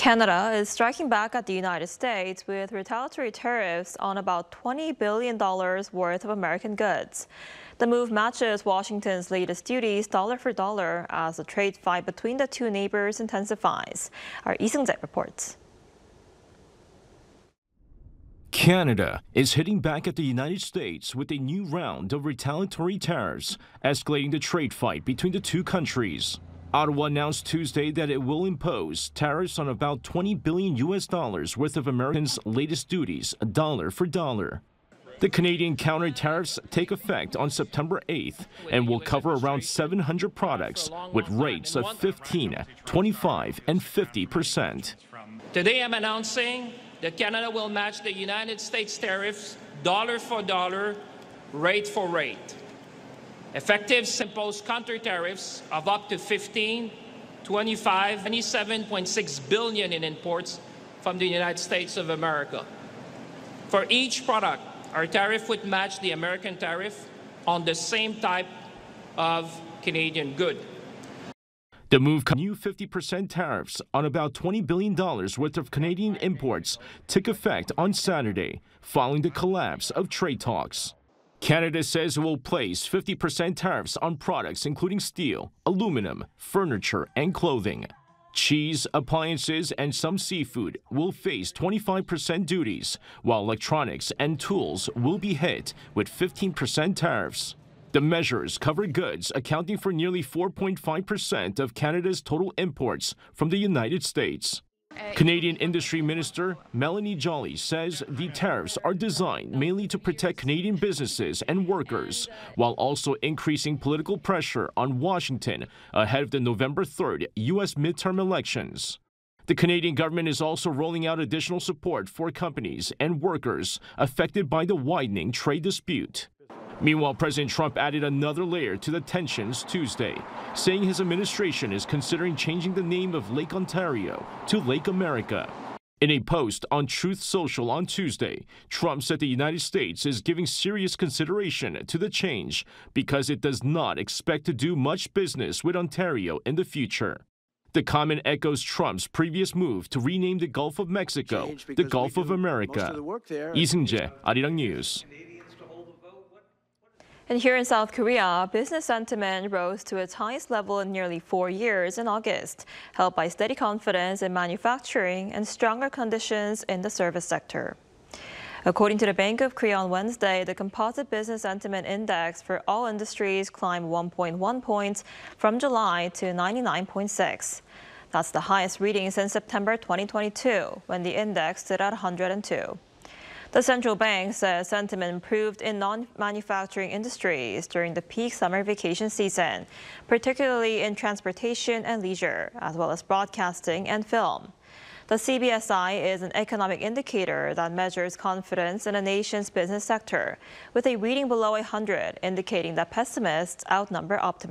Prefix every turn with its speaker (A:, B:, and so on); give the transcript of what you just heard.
A: Canada is striking back at the United States with retaliatory tariffs on about $20 billion worth of American goods. The move matches Washington's latest duties dollar for dollar as the trade fight between the two neighbors intensifies. Our Lee Seung-jae reports.
B: Canada is hitting back at the United States with a new round of retaliatory tariffs, escalating the trade fight between the two countries. Ottawa announced Tuesday that it will impose tariffs on about $20 billion worth of Americans' latest duties, dollar for dollar. The Canadian counter tariffs take effect on September 8th and will cover around 700 products with rates of 15%, 25%, and 50%.
C: Today I'm announcing that Canada will match the United States tariffs dollar for dollar, rate for rate. Effective impose counter tariffs of up to 15, 25, 27.6 billion in imports from the United States of America. For each product, our tariff would match the American tariff on the same type of Canadian good.
B: The move, new 50% tariffs on about $20 billion worth of Canadian imports took effect on Saturday, following the collapse of trade talks. Canada says it will place 50% tariffs on products including steel, aluminum, furniture, and clothing. Cheese, appliances, and some seafood will face 25% duties, while electronics and tools will be hit with 15% tariffs. The measures cover goods accounting for nearly 4.5% of Canada's total imports from the United States. Canadian Industry Minister Melanie Joly says the tariffs are designed mainly to protect Canadian businesses and workers, while also increasing political pressure on Washington ahead of the November 3rd U.S. midterm elections. The Canadian government is also rolling out additional support for companies and workers affected by the widening trade dispute. Meanwhile, President Trump added another layer to the tensions Tuesday, saying his administration is considering changing the name of Lake Ontario to Lake America. In a post on Truth Social on Tuesday, Trump said the United States is giving serious consideration to the change because it does not expect to do much business with Ontario in the future. The comment echoes Trump's previous move to rename the Gulf of Mexico the Gulf of America. Lee Seung-jae, Arirang News.
A: And here in South Korea, business sentiment rose to its highest level in nearly 4 years in August, helped by steady confidence in manufacturing and stronger conditions in the service sector. According to the Bank of Korea on Wednesday, the composite business sentiment index for all industries climbed 1.1 points from July to 99.6. That's the highest reading since September 2022, when the index stood at 102. The central bank says sentiment improved in non-manufacturing industries during the peak summer vacation season, particularly in transportation and leisure, as well as broadcasting and film. The CBSI is an economic indicator that measures confidence in a nation's business sector, with a reading below 100 indicating that pessimists outnumber optimists.